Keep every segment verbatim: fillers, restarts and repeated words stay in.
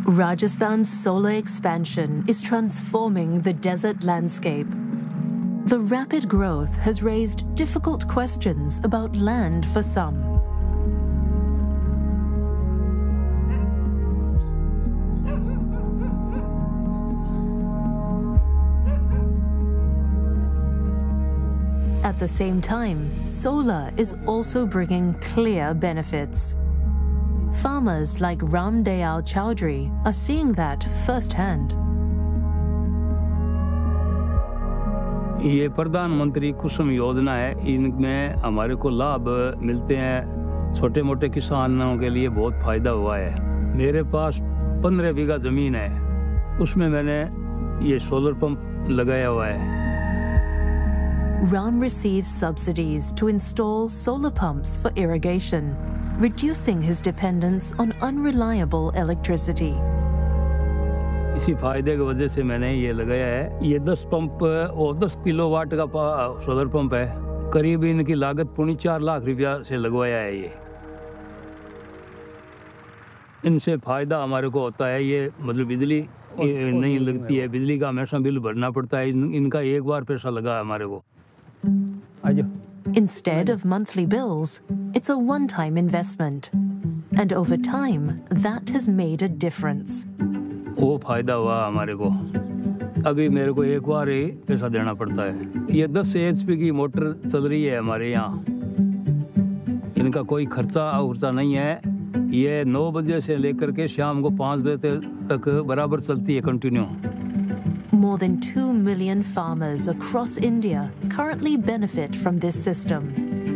Rajasthan's solar expansion is transforming the desert landscape. The rapid growth has raised difficult questions about land for some. At the same time, solar is also bringing clear benefits. Farmers like Ram Dayal Chowdhury are seeing that firsthand. ये प्रधानमंत्री कुसुम योजना है, इनमें हमारे को लाभ मिलते हैं। छोटे मोटे किसानों के लिए बहुत फायदा हुआ है। मेरे पास पंद्रह बीघा जमीन है, उसमें मैंने ये सोलर पंप लगाया हुआ है। Ram receives subsidies to install solar pumps for irrigation, reducing his dependence on unreliable electricity. इसी फायदे की वजह से मैंने ये लगाया है। ये दस पंप और दस किलोवाट का सोलर पंप है। करीब इनकी लागत पौने चार लाख रुपया से लगवाया है। ये इनसे फायदा हमारे को होता है। ये मतलब बिजली नहीं लगती है, बिजली का हमेशा बिल भरना पड़ता है। इनका एक बार पैसा लगा हमारे को। Instead of monthly bills, it's a one-time investment, and over time, that has made a difference. वो फायदा हुआ हमारे को। अभी मेरे को एक बार ही पैसा देना पड़ता है। ये दस एचपी की मोटर चल रही है हमारे यहाँ। इनका कोई खर्चा उर्चा नहीं है। ये नौ बजे से लेकर के शाम को पाँच बजे तक बराबर चलती है, continue. More than two million farmers across India currently benefit from this system.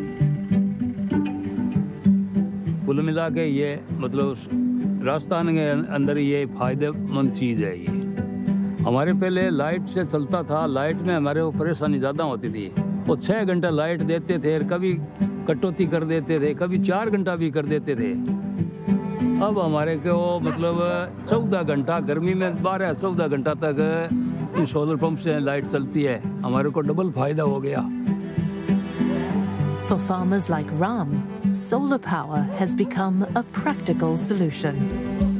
कुल मिला के ये मतलब राजस्थान के अंदर ये फायदेमंद चीज़ है। ये हमारे पहले लाइट से चलता था, लाइट में हमारे को परेशानी ज़्यादा होती थी। वो छः घंटा लाइट देते थे, कभी कटौती कर देते थे, कभी चार घंटा भी कर देते थे। अब हमारे को मतलब चौदह घंटा, गर्मी में बारह चौदह घंटा तक इन सोलर पंप से लाइट चलती है। हमारे को डबल फायदा हो गया। For farmers like Ram, solar power has become a practical solution.